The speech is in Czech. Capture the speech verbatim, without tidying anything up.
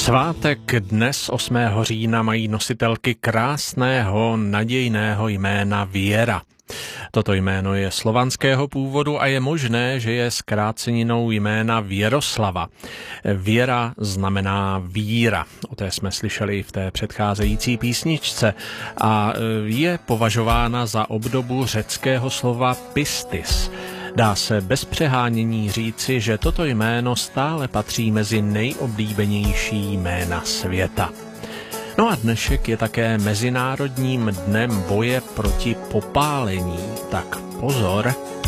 Svátek dnes osmého října mají nositelky krásného, nadějného jména Věra. Toto jméno je slovanského původu a je možné, že je zkráceninou jména Věroslava. Věra znamená víra, o té jsme slyšeli v té předcházející písničce, a je považována za obdobu řeckého slova pistis. Dá se bez přehánění říci, že toto jméno stále patří mezi nejoblíbenější jména světa. No a dnešek je také Mezinárodním dnem boje proti popálení. Tak pozor,